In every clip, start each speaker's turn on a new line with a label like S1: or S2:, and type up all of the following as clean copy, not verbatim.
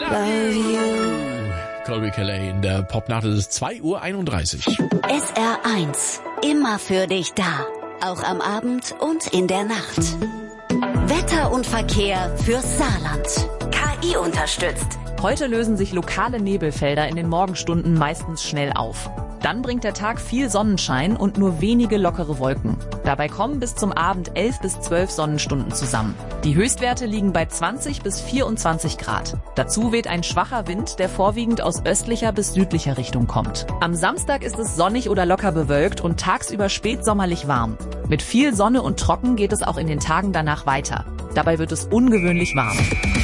S1: love you.
S2: Colby Kelly in der Popnacht. Es ist 2:31 Uhr.
S1: SR1, immer für dich da. Auch am Abend und in der Nacht. Wetter und Verkehr fürs Saarland. KI unterstützt.
S3: Heute lösen sich lokale Nebelfelder in den Morgenstunden meistens schnell auf. Dann bringt der Tag viel Sonnenschein und nur wenige lockere Wolken. Dabei kommen bis zum Abend 11 bis 12 Sonnenstunden zusammen. Die Höchstwerte liegen bei 20 bis 24 Grad. Dazu weht ein schwacher Wind, der vorwiegend aus östlicher bis südlicher Richtung kommt. Am Samstag ist es sonnig oder locker bewölkt und tagsüber spätsommerlich warm. Mit viel Sonne und trocken geht es auch in den Tagen danach weiter. Dabei wird es ungewöhnlich warm.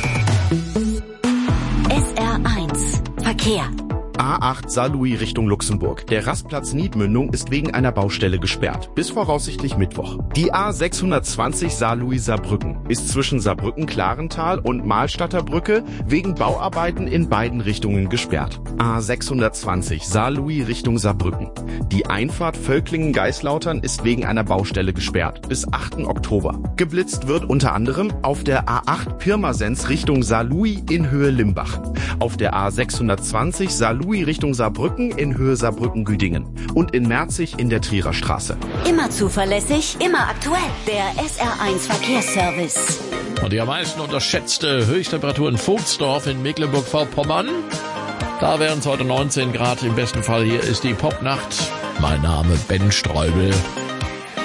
S1: SR1 Verkehr.
S4: A8 Saarlouis Richtung Luxemburg. Der Rastplatz Niedmündung ist wegen einer Baustelle gesperrt. Bis voraussichtlich Mittwoch. Die A620 Saarlouis Saarbrücken ist zwischen Saarbrücken-Klarental und Mahlstadter Brücke wegen Bauarbeiten in beiden Richtungen gesperrt. A620 Saarlouis Richtung Saarbrücken. Die Einfahrt Völklingen-Geislautern ist wegen einer Baustelle gesperrt. Bis 8. Oktober. Geblitzt wird unter anderem auf der A8 Pirmasens Richtung Saarlouis in Höhe Limbach. Auf der A620 Saarlouis Richtung Saarbrücken in Höhe Saarbrücken-Güdingen und in Merzig in der Trierer Straße.
S1: Immer zuverlässig, immer aktuell. Der SR1 Verkehrsservice.
S2: Und die am meisten unterschätzte Höchsttemperatur in Vogtsdorf in Mecklenburg-Vorpommern. Da wären es heute 19 Grad im besten Fall. Hier ist die Popnacht. Mein Name Ben Streubel.